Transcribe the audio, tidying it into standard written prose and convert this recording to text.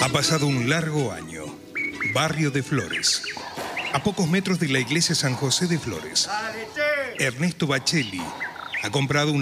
Ha pasado un largo año. Barrio de Flores. A pocos metros de la iglesia San José de Flores. Ernesto Baccelli ha comprado